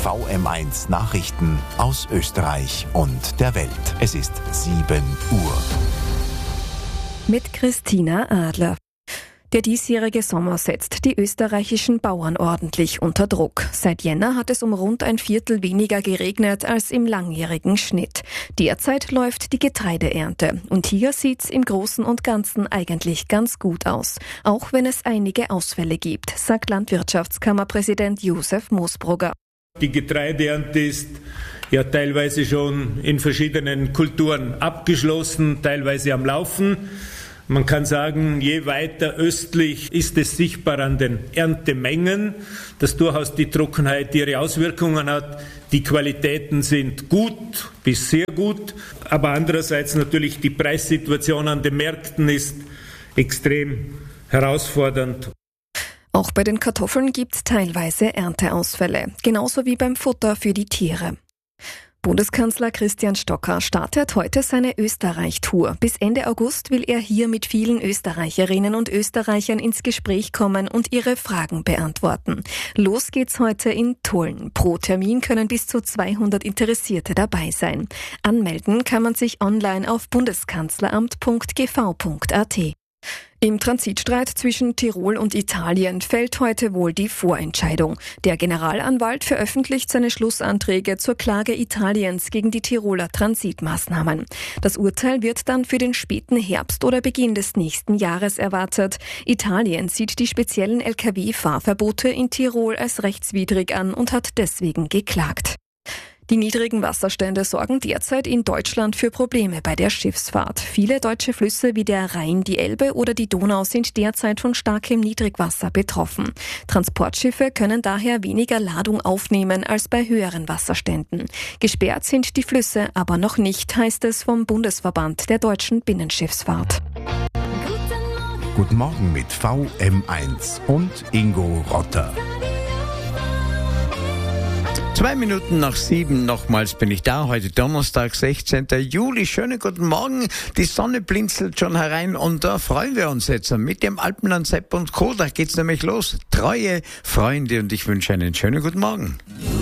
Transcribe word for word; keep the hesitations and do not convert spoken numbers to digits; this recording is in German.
V M eins Nachrichten aus Österreich und der Welt. Es ist sieben Uhr. Mit Christina Adler. Der diesjährige Sommer setzt die österreichischen Bauern ordentlich unter Druck. Seit Jänner hat es um rund ein Viertel weniger geregnet als im langjährigen Schnitt. Derzeit läuft die Getreideernte und hier sieht's im Großen und Ganzen eigentlich ganz gut aus. Auch wenn es einige Ausfälle gibt, sagt Landwirtschaftskammerpräsident Josef Moosbrugger. Die Getreideernte ist ja teilweise schon in verschiedenen Kulturen abgeschlossen, teilweise am Laufen. Man kann sagen, je weiter östlich ist es sichtbar an den Erntemengen, dass durchaus die Trockenheit ihre Auswirkungen hat. Die Qualitäten sind gut bis sehr gut, aber andererseits natürlich die Preissituation an den Märkten ist extrem herausfordernd. Auch bei den Kartoffeln gibt es teilweise Ernteausfälle, genauso wie beim Futter für die Tiere. Bundeskanzler Christian Stocker startet heute seine Österreich-Tour. Bis Ende August will er hier mit vielen Österreicherinnen und Österreichern ins Gespräch kommen und ihre Fragen beantworten. Los geht's heute in Tulln. Pro Termin können bis zu zweihundert Interessierte dabei sein. Anmelden kann man sich online auf bundeskanzleramt punkt g v punkt a t. Im Transitstreit zwischen Tirol und Italien fällt heute wohl die Vorentscheidung. Der Generalanwalt veröffentlicht seine Schlussanträge zur Klage Italiens gegen die Tiroler Transitmaßnahmen. Das Urteil wird dann für den späten Herbst oder Beginn des nächsten Jahres erwartet. Italien sieht die speziellen L K W-Fahrverbote in Tirol als rechtswidrig an und hat deswegen geklagt. Die niedrigen Wasserstände sorgen derzeit in Deutschland für Probleme bei der Schiffsfahrt. Viele deutsche Flüsse wie der Rhein, die Elbe oder die Donau sind derzeit von starkem Niedrigwasser betroffen. Transportschiffe können daher weniger Ladung aufnehmen als bei höheren Wasserständen. Gesperrt sind die Flüsse aber noch nicht, heißt es vom Bundesverband der deutschen Binnenschiffsfahrt. Guten Morgen mit V M eins und Ingo Rotter. Zwei Minuten nach sieben, nochmals bin ich da, heute Donnerstag, sechzehnten Juli. Schönen guten Morgen, die Sonne blinzelt schon herein und da freuen wir uns jetzt mit dem Alpenland Sepp und Co. Da geht's nämlich los. Treue Freunde und ich wünsche einen schönen guten Morgen.